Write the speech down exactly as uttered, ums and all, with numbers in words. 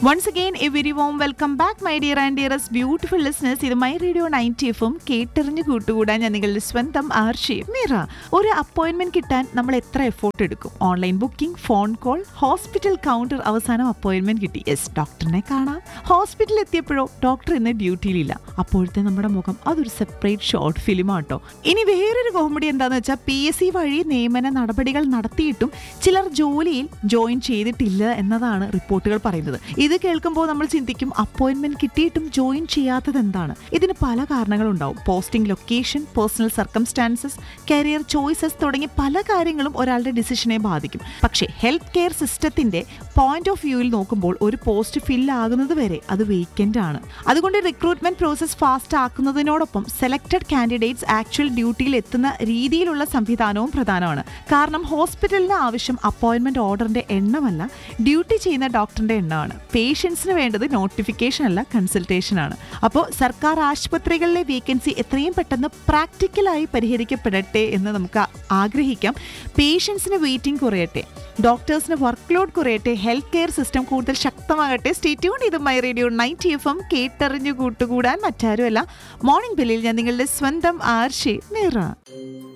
Once again, a very warm welcome back, my dear and dearest beautiful listeners. ഇത് my radio ninety എഫും കേട്ടെറിഞ്ഞ് കൂട്ടുകൂടാൻ ഞാൻ നിങ്ങളുടെ സ്വന്തം ആർഷി മീറ. ഒരു അപ്പോയിൻമെന്റ് കിട്ടാൻ നമ്മൾ എത്ര എഫോർട്ട് എടുക്കും? Online booking, phone call, hospital counter, അവസാനം അപ്പോയിൻമെന്റ് കിട്ടി. യെസ്, ഡോക്ടറിനെ കാണാം. ഹോസ്പിറ്റലിൽ എത്തിയപ്പോഴോ ഡോക്ടർ ഇന്ന് ഡ്യൂട്ടിയിലില്ല. അപ്പോഴത്തെ നമ്മുടെ മുഖം അതൊരു സെപ്പറേറ്റ് ഷോർട്ട് ഫിലിം ആട്ടോ. ഇനി വേറൊരു കോമഡി എന്താണെന്ന് വെച്ചാൽ, പി എസ് സി വഴി നിയമന നടപടികൾ നടത്തിയിട്ടും ചിലർ ജോലിയിൽ ജോയിൻ ചെയ്തിട്ടില്ല എന്നതാണ് റിപ്പോർട്ടുകൾ പറയുന്നത്. ഇത് കേൾക്കുമ്പോൾ നമ്മൾ ചിന്തിക്കും, അപ്പോയിൻമെന്റ് കിട്ടിയിട്ടും ജോയിൻ ചെയ്യാത്തത് എന്താണ്? ഇതിന് പല കാരണങ്ങളുണ്ടാവും. Posting location, personal circumstances, career choices തുടങ്ങി പല കാര്യങ്ങളും ഒരാളുടെ ഡിസിഷനെ ബാധിക്കും. പക്ഷേ ഹെൽത്ത് കെയർ സിസ്റ്റത്തിന്റെ പോയിന്റ് ഓഫ് വ്യൂവിൽ നോക്കുമ്പോൾ ഒരു പോസ്റ്റ് ഫിൽ ആകുന്നത് വരെ അത് വേക്കന്റ് ആണ്. അതുകൊണ്ട് recruitment process fast ആക്കുന്നതിനോടൊപ്പം selected candidates actual ഡ്യൂട്ടിയിൽ എത്തുന്ന രീതിയിലുള്ള സംവിധാനവും പ്രധാനമാണ്. കാരണം ഹോസ്പിറ്റലിന് ആവശ്യം അപ്പോയിൻമെന്റ് ഓർഡറിന്റെ എണ്ണമല്ല, ഡ്യൂട്ടി ചെയ്യുന്ന ഡോക്ടറിന്റെ എണ്ണമാണ്. പേഷ്യൻസിന് വേണ്ടത് നോട്ടിഫിക്കേഷൻ അല്ല, കൺസൾട്ടേഷൻ ആണ്. അപ്പോൾ സർക്കാർ ആശുപത്രികളിലെ വേക്കൻസി എത്രയും പെട്ടെന്ന് പ്രാക്ടിക്കലായി പരിഹരിക്കപ്പെടട്ടെ എന്ന് നമുക്ക് ആഗ്രഹിക്കാം. പേഷ്യൻസിന് waiting കുറയട്ടെ, ഡോക്ടേഴ്സിന് work load കുറയട്ടെ, health care system കൂടുതൽ ശക്തമാകട്ടെ. Stay tune. ഇത് മൈ റേഡിയോ നയൻറ്റി എഫും കേട്ടറിഞ്ഞു കൂട്ടുകൂടാൻ മറ്റാരുമല്ല, മോർണിംഗ് ബെല്ലിൽ ഞാൻ നിങ്ങളുടെ സ്വന്തം ആർഷി മീറ.